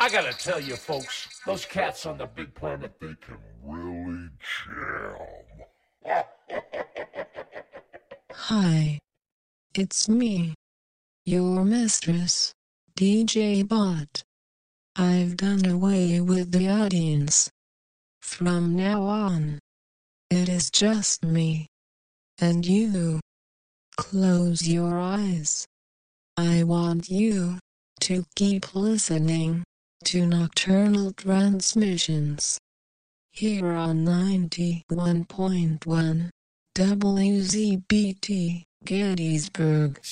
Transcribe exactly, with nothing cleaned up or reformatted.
I gotta tell you, folks, those cats on the big planet, they can really jam. Hi. It's me, your mistress, D J Bot. I've done away with the audience. From now on, it is just me and you. Close your eyes. I want you to keep listening to Nocturnal Transmissions here on ninety-one point one W Z B T Gettysburg.